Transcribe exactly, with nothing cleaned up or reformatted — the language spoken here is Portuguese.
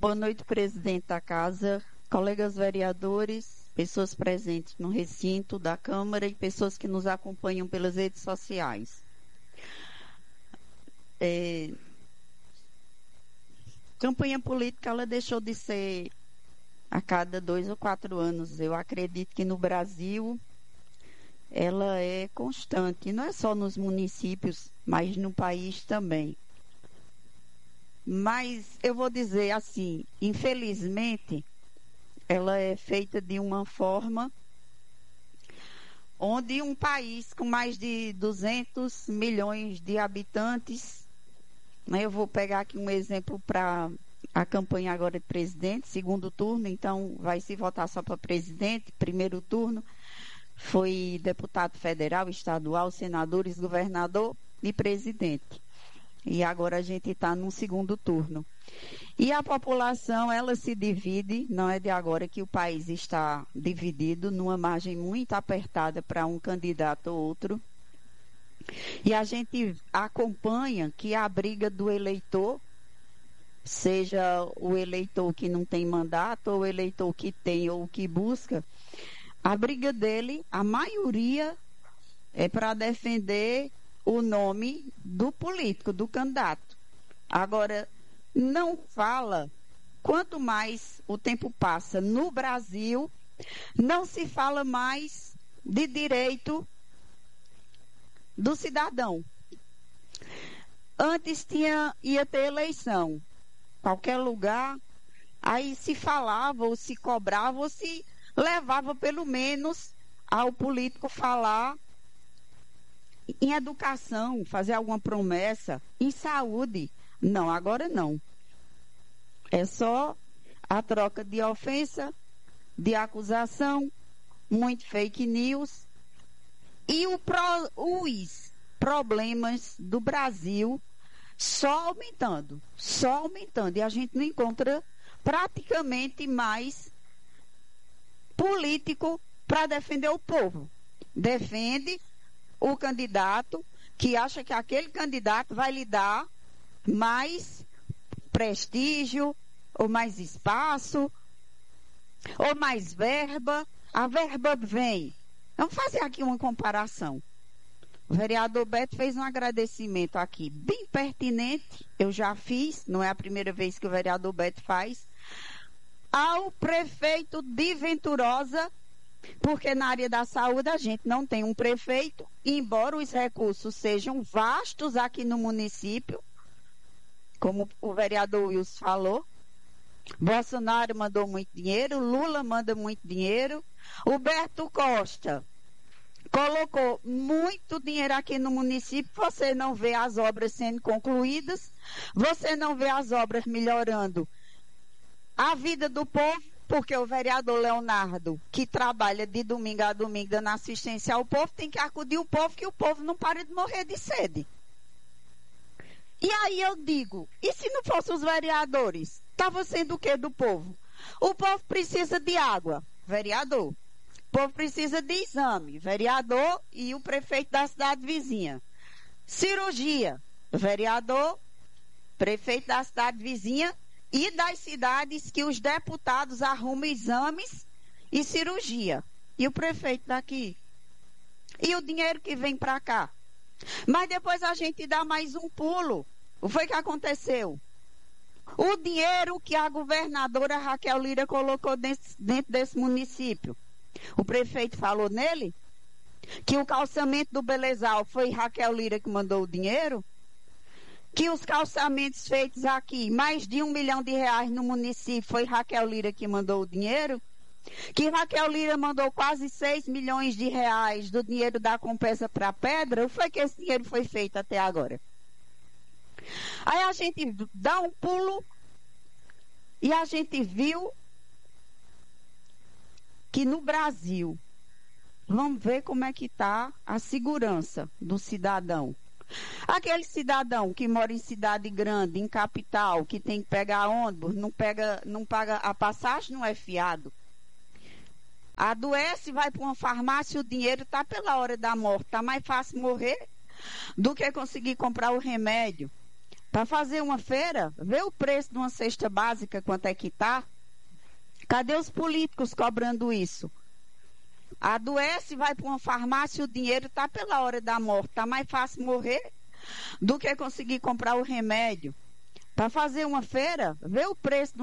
Boa noite, presidente da Casa, colegas vereadores, pessoas presentes no recinto da Câmara e pessoas que nos acompanham pelas redes sociais. É, campanha política, ela deixou de ser a cada dois ou quatro anos. Eu acredito que no Brasil ela é constante, não é só nos municípios, mas no país também. Mas eu vou dizer assim, infelizmente, ela é feita de uma forma onde um país com mais de duzentos milhões de habitantes, né, eu vou pegar aqui um exemplo para a campanha agora de presidente, segundo turno, então vai se votar só para presidente, primeiro turno foi deputado federal, estadual, senadores, governador e presidente. E agora a gente está num segundo turno. E a população, ela se divide, não é de agora que o país está dividido, numa margem muito apertada para um candidato ou outro. E a gente acompanha que a briga do eleitor, seja o eleitor que não tem mandato, ou o eleitor que tem ou que busca, a briga dele, a maioria, é para defender o nome do político, do candidato. Agora, não fala, quanto mais o tempo passa no Brasil, não se fala mais de direito do cidadão. Antes tinha, ia ter eleição, qualquer lugar, aí se falava, ou se cobrava, ou se levava pelo menos ao político falar em educação, fazer alguma promessa, em saúde. Não, agora não. É só a troca de ofensa, de acusação, muito fake news. E o pro, os problemas do Brasil só aumentando, só aumentando. E a gente não encontra praticamente mais político para defender o povo. Defende o candidato que acha que aquele candidato vai lhe dar mais prestígio, ou mais espaço, ou mais verba. A verba vem. Vamos fazer aqui uma comparação. O vereador Beto fez um agradecimento aqui, bem pertinente, eu já fiz, não é a primeira vez que o vereador Beto faz, ao prefeito de Venturosa, porque na área da saúde a gente não tem um prefeito, embora os recursos sejam vastos aqui no município, como o vereador Wilson falou. Bolsonaro mandou muito dinheiro, Lula manda muito dinheiro, o Berto Costa colocou muito dinheiro aqui no município, você não vê as obras sendo concluídas, você não vê as obras melhorando a vida do povo, porque o vereador Leonardo, que trabalha de domingo a domingo dando assistência ao povo, tem que acudir o povo, que o povo não para de morrer de sede. E aí eu digo, e se não fossem os vereadores? Estava sendo o quê do povo? O povo precisa de água, vereador. O povo precisa de exame, vereador e o prefeito da cidade vizinha. Cirurgia, vereador, prefeito da cidade vizinha e das cidades que os deputados arrumam exames e cirurgia. E o prefeito daqui. E o dinheiro que vem para cá. Mas depois a gente dá mais um pulo. O que foi que aconteceu? O dinheiro que a governadora Raquel Lira colocou dentro, dentro desse município. O prefeito falou nele que o calçamento do Belezal foi Raquel Lira que mandou o dinheiro. Que os calçamentos feitos aqui, mais de um milhão de reais no município, foi Raquel Lira que mandou o dinheiro. Que Raquel Lira mandou quase seis milhões de reais do dinheiro da compensa para a pedra. O que foi que esse dinheiro foi feito até agora? Aí a gente dá um pulo e a gente viu que no Brasil, vamos ver como é que está a segurança do cidadão. Aquele cidadão que mora em cidade grande, em capital, que tem que pegar ônibus, não, pega, não paga a passagem, não é fiado. Adoece, vai para uma farmácia, o dinheiro está pela hora da morte. Está mais fácil morrer do que conseguir comprar o remédio. Para fazer uma feira, vê o preço de uma cesta básica, quanto é que está. Cadê os políticos cobrando isso? Adoece, vai para uma farmácia, o dinheiro está pela hora da morte. Está mais fácil morrer do que conseguir comprar o remédio. Para fazer uma feira, vê o preço de